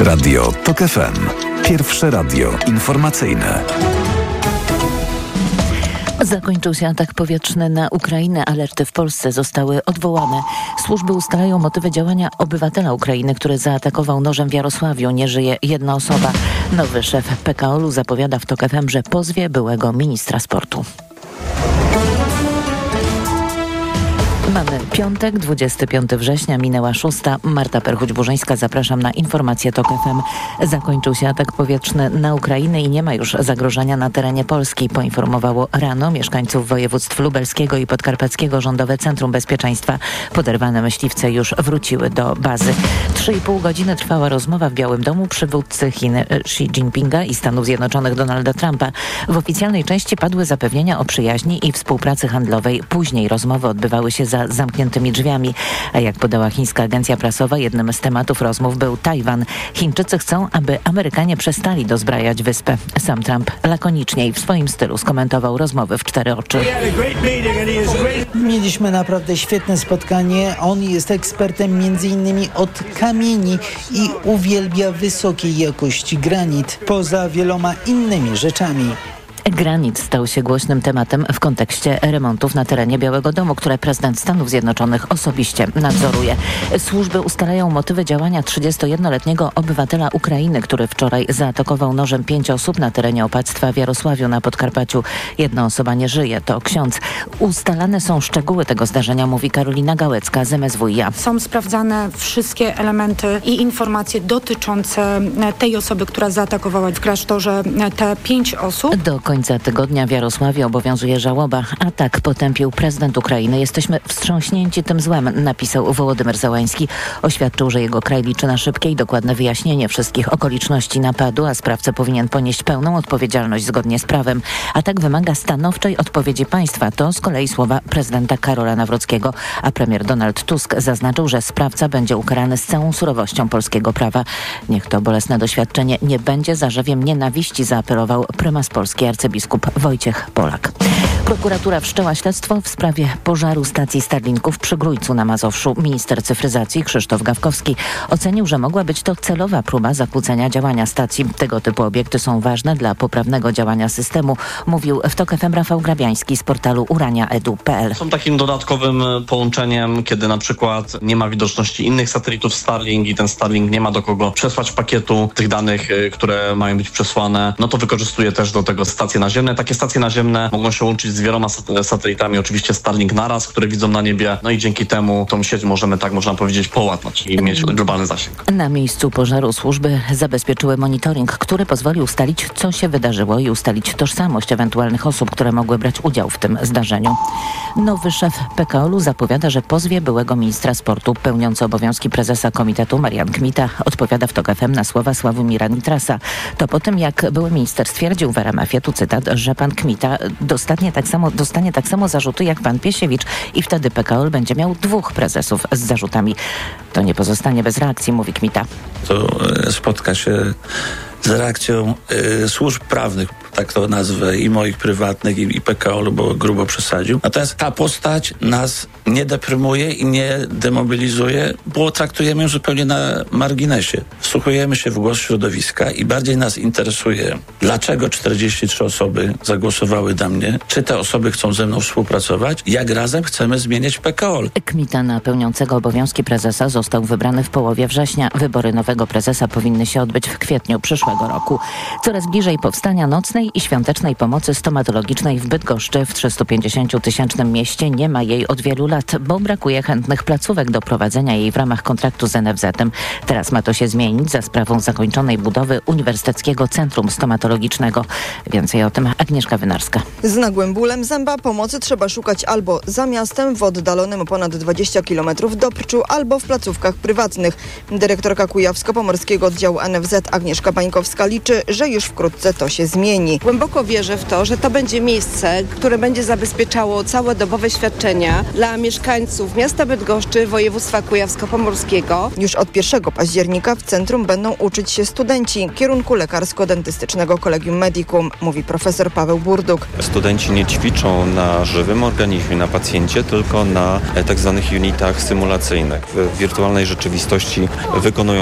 Radio TOK FM. Pierwsze radio informacyjne. Zakończył się atak powietrzny na Ukrainę. Alerty w Polsce zostały odwołane. Służby ustalają motywy działania obywatela Ukrainy, który zaatakował nożem w Jarosławiu. Nie żyje jedna osoba. Nowy szef PKOL-u zapowiada w TOK FM, że pozwie byłego ministra sportu. Mamy piątek, 25 września, minęła 6. Marta Perchuć-Burzyńska, zapraszam na informacje TOK FM. Zakończył się atak powietrzny na Ukrainę i nie ma już zagrożenia na terenie Polski, poinformowało rano mieszkańców województw lubelskiego i podkarpackiego Rządowe Centrum Bezpieczeństwa. Poderwane myśliwce już wróciły do bazy. 3,5 godziny trwała rozmowa w Białym Domu przywódcy Chin Xi Jinpinga i Stanów Zjednoczonych Donalda Trumpa. W oficjalnej części padły zapewnienia o przyjaźni i współpracy handlowej. Później rozmowy odbywały się za zamkniętymi drzwiami. A jak podała chińska agencja prasowa, jednym z tematów rozmów był Tajwan. Chińczycy chcą, aby Amerykanie przestali dozbrajać wyspę. Sam Trump lakonicznie w swoim stylu skomentował rozmowy w 4 oczy. Mieliśmy naprawdę świetne spotkanie. On jest ekspertem m.in. od kamieni i uwielbia wysokiej jakości granit, poza wieloma innymi rzeczami. Granit stał się głośnym tematem w kontekście remontów na terenie Białego Domu, które prezydent Stanów Zjednoczonych osobiście nadzoruje. Służby ustalają motywy działania 31-letniego obywatela Ukrainy, który wczoraj zaatakował nożem 5 osób na terenie opactwa w Jarosławiu na Podkarpaciu. Jedna osoba nie żyje, to ksiądz. Ustalane są szczegóły tego zdarzenia, mówi Karolina Gałecka z MSWiA. Są sprawdzane wszystkie elementy i informacje dotyczące tej osoby, która zaatakowała w klasztorze te 5 osób. Do końca tygodnia w Jarosławiu obowiązuje żałoba. Atak potępił prezydent Ukrainy. Jesteśmy wstrząśnięci tym złem, napisał Wołodymyr Zełański. Oświadczył, że jego kraj liczy na szybkie i dokładne wyjaśnienie wszystkich okoliczności napadu, a sprawca powinien ponieść pełną odpowiedzialność zgodnie z prawem. Atak wymaga stanowczej odpowiedzi państwa. To z kolei słowa prezydenta Karola Nawrockiego, a premier Donald Tusk zaznaczył, że sprawca będzie ukarany z całą surowością polskiego prawa. Niech to bolesne doświadczenie nie będzie zarzewiem nienawiści, zaapelował prymas Polski arcybiskup Wojciech Polak. Prokuratura wszczęła śledztwo w sprawie pożaru stacji Starlinków przy Grójcu na Mazowszu. Minister cyfryzacji Krzysztof Gawkowski ocenił, że mogła być to celowa próba zakłócenia działania stacji. Tego typu obiekty są ważne dla poprawnego działania systemu, mówił w TOK FM Rafał Grabiański z portalu urania.edu.pl. Są takim dodatkowym połączeniem, kiedy na przykład nie ma widoczności innych satelitów Starlink i ten Starlink nie ma do kogo przesłać pakietu tych danych, które mają być przesłane, no to wykorzystuje też do tego stacje naziemne. Takie stacje naziemne mogą się łączyć z wieloma satelitami, oczywiście Starlink naraz, które widzą na niebie, no i dzięki temu tą sieć możemy, tak można powiedzieć, połatać i mieć globalny zasięg. Na miejscu pożaru służby zabezpieczyły monitoring, który pozwoli ustalić, co się wydarzyło i ustalić tożsamość ewentualnych osób, które mogły brać udział w tym zdarzeniu. Nowy szef PKOL-u zapowiada, że pozwie byłego ministra sportu. Pełniący obowiązki prezesa komitetu Marian Kmita odpowiada w TOK FM na słowa Sławomira Nitrasa. To po tym, jak były minister stwierdził w RMF-ie, tu cytat, że pan Kmita dostanie tak samo zarzuty jak pan Piesiewicz i wtedy PKOL będzie miał 2 prezesów z zarzutami. To nie pozostanie bez reakcji, mówi Kmita. To spotka się z reakcją służb prawnych, tak to nazwę, i moich prywatnych, i PKOL-u, bo grubo przesadził. Natomiast ta postać nas nie deprymuje i nie demobilizuje, bo traktujemy ją zupełnie na marginesie. Wsłuchujemy się w głos środowiska i bardziej nas interesuje, dlaczego 43 osoby zagłosowały na mnie, czy te osoby chcą ze mną współpracować, jak razem chcemy zmieniać PKOL. Kmita na pełniącego obowiązki prezesa został wybrany w połowie września. Wybory nowego prezesa powinny się odbyć w kwietniu przyszłego roku. Coraz bliżej powstania nocnej i świątecznej pomocy stomatologicznej w Bydgoszczy. W 350-tysięcznym mieście nie ma jej od wielu lat, bo brakuje chętnych placówek do prowadzenia jej w ramach kontraktu z NFZ-em. Teraz ma to się zmienić za sprawą zakończonej budowy Uniwersyteckiego Centrum Stomatologicznego. Więcej o tym Agnieszka Wynarska. Z nagłym bólem zęba pomocy trzeba szukać albo za miastem, w oddalonym o ponad 20 km Dobczu, albo w placówkach prywatnych. Dyrektorka Kujawsko-Pomorskiego Oddziału NFZ Agnieszka Bańkowska liczy, że już wkrótce to się zmieni. Głęboko wierzę w to, że to będzie miejsce, które będzie zabezpieczało całodobowe świadczenia dla mieszkańców miasta Bydgoszczy, województwa kujawsko-pomorskiego. Już od 1 października w centrum będą uczyć się studenci kierunku lekarsko-dentystycznego Collegium Medicum, mówi profesor Paweł Burduk. Studenci nie ćwiczą na żywym organizmie, na pacjencie, tylko na tak zwanych unitach symulacyjnych. W wirtualnej rzeczywistości wykonują